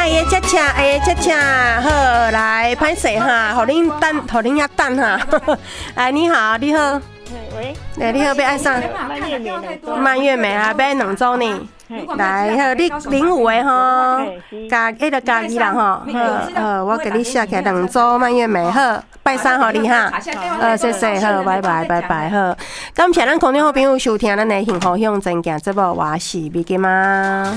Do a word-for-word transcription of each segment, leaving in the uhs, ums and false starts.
哎呀，恰恰，哎呀，恰恰，好，来拍谁哈？好恁等，好恁遐等哈。哎，你好，你好。 喂， 哎，你好，要爱上蔓越莓啊，要两周呢。来，好，你零五的吼，加迄个加二啦吼，好，好，我给你写起来两周蔓越莓，好，拜三互你哈，呃，谢谢，好，拜拜，拜拜，好，感谢咱空中好朋友收听咱的幸福向前行节目，我是美金妈。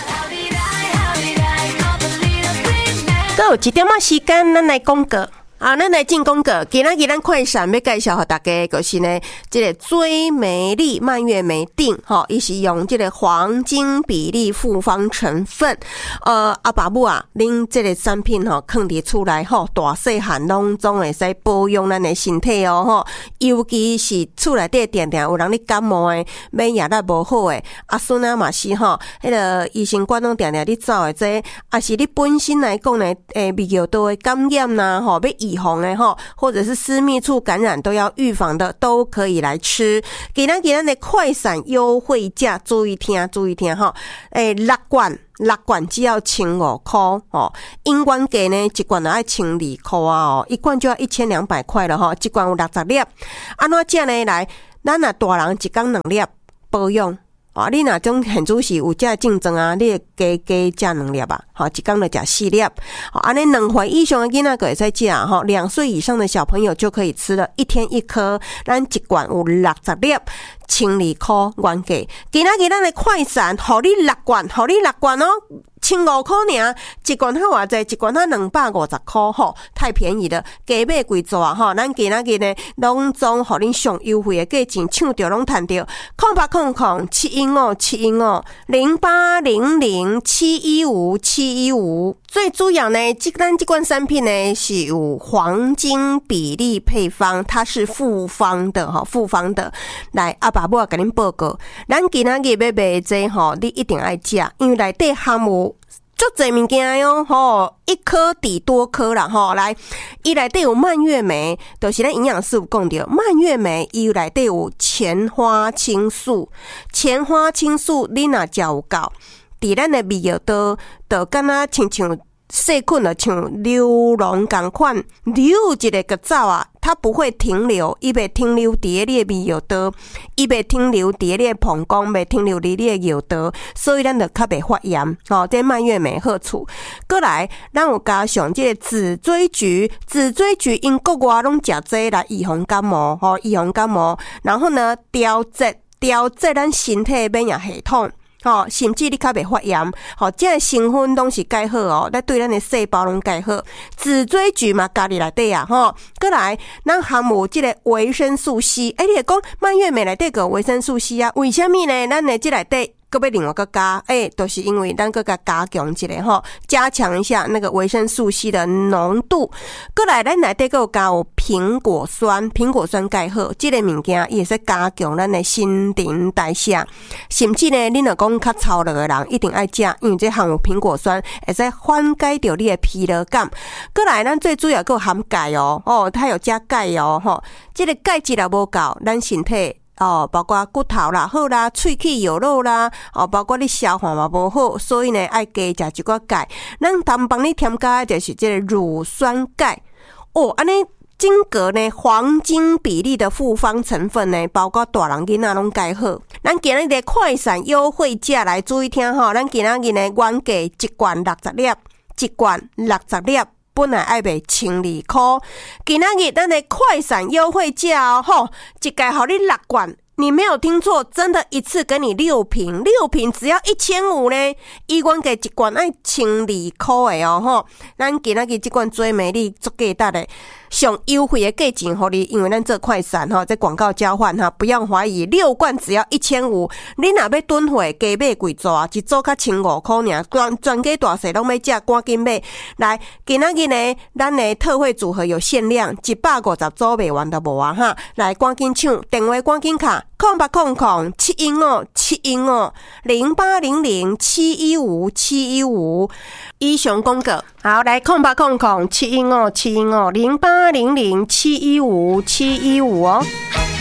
还有一点仔时间，咱来讲个。啊，咱来进广告。今仔日咱快闪要介绍给大家，就是呢，这个追美丽蔓越莓锭，吼，伊是用这个黄金比例复方成分。呃，阿爸母啊，恁这个产品吼，放伫厝内吼，大细汉拢总会使保养咱的身体哦，吼。尤其是厝内底定定有人咧感冒的，免疫力无好的，啊孙仔嘛是吼，迄个医生管拢定定咧走的这，啊是你本身来讲呢，诶，泌尿道的感染呐，吼，要预防的吼，或者是私密处感染都要预防的，都可以来吃。今仔日咱的快闪优惠价，注意听，注意听吼，诶，六罐。六罐只要千五块哦，英元价呢一罐就要千二块啊哦，一罐就要一千两百块了哈，一罐有六十粒，安怎食呢？来，咱若大人一缸两粒保养。哦，你若种现主是有这竞争啊，你加加食两粒吧，好，一缸就食四粒，好，安尼两岁以上的囡仔个会使食哈，两岁以上的小朋友就可以吃了，一天一颗，咱一罐有六十粒，千二块原价，今仔日咱的快闪，互你六罐，互你六罐哦。千五块尔，一罐它偌济，一罐它两百五十块吼，太便宜了，加买贵做吼，咱今仔日呢，拢总互恁上优惠的价钱，抢着拢赚着，空八空空七一五七一五零八零零七一五七一五。最主要呢，这咱这款产品呢是有黄金比例配方，它是复方的哈，复方的。来，阿爸母啊，甲恁报告，咱今仔日要卖这吼，你一定爱食，因为内底含有。足侪物件哟，吼，一颗抵多颗啦，吼，来，伊内底有蔓越莓，就是咱营养师有讲到，蔓越莓伊内底有前花青素，前花青素你若食有够，伫咱的泌尿道，就敢若亲像细菌就像流脓共款，流一个个走啊，它不会停留，伊袂停留伫你的泌尿道，伊袂停留伫你的膀胱，袂停留伫你的尿道，所以咱就较袂发炎。哦，这蔓越莓好处。过来，咱有加上这个紫锥菊，紫锥菊因国外拢食这来预防感冒，吼、哦，预防感冒。然后呢，调节调节咱身体免疫系统。吼、哦，甚至你较袂发炎，吼、哦，这个成分拢是介好哦，咱对咱的细胞拢介好。紫锥菊嘛加入内底啊，吼，过来，咱含有这个维生素 C， 哎、欸，你会讲蔓越莓内底个维生素 C 啊？为什么呢？咱的这内底搁要另外个加，诶、欸，都、就是因为咱搁甲加强一下吼，加强一下那个维生素 C 的浓度。过来，咱内底搁有加有苹果酸，苹果酸介好，这个物件伊会使加强咱的新陈代谢，甚至呢，恁若讲较操劳的人一定爱食，因为这含有苹果酸，会使缓解掉你的疲劳感。过来，咱最主要搁有含钙哦，哦，它有加钙哦，吼，这个钙质若无够，咱身体。哦，包括骨头啦好啦，喙齿有肉啦，哦，包括你消化嘛无好，所以呢，爱加食一寡钙。咱通帮你添加的就是这个乳酸钙。哦，安尼金格呢，黄金比例的复方成分呢，包括大人囡仔拢介好。咱今日的快闪优惠价来注意听吼，咱今日呢原价一罐六十粒，一罐六十粒。本来爱卖千二块，今仔日咱的快闪优惠价哦，吼，一届互你六罐，你没有听错，真的一次给你六瓶，六瓶只要一千五呢，伊原价一罐爱千二块的哦，吼，咱今仔日这罐最美丽足价值的。上优惠的价钱互你，因为咱做快闪哈，在广告交换哈，不要怀疑，六罐只要一千五，你若要囤货加买贵抓，一组较千五块尔，全全家大细拢要食，赶紧买。来，今仔日呢，咱的特惠组合有限量，一百五十组卖完都无啊哈！来，赶紧抢，电话赶紧卡，空八空空七一五七一五零八零零七一五七一五。以上广告，好，来空八空空七一五七一五零八零零七一五七一五哦。